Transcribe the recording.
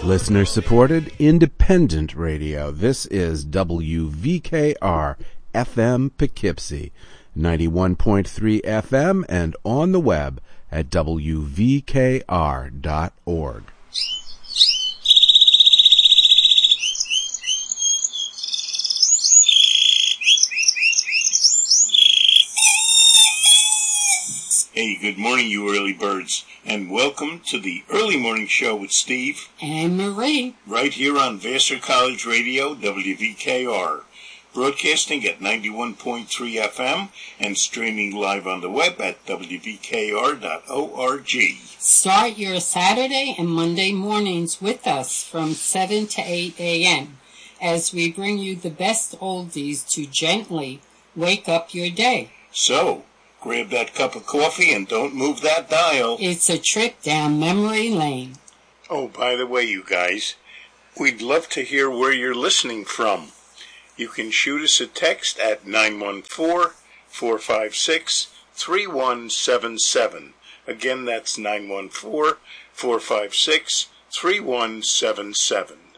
Listener-supported, independent radio. This is WVKR FM Poughkeepsie, 91.3 FM, and on the web at wvkr.org. Hey, good morning, you early birds, and welcome to the Early Morning Show with Steve and Marie, right here on Vassar College Radio, WVKR, broadcasting at 91.3 FM and streaming live on the web at wvkr.org. Start your Saturday and Monday mornings with us from 7 to 8 a.m. as we bring you the best oldies to gently wake up your day. So, grab that cup of coffee and don't move that dial. It's a trip down memory lane. Oh, by the way, you guys, we'd love to hear where you're listening from. You can shoot us a text at 914-456-3177. Again, that's 914-456-3177.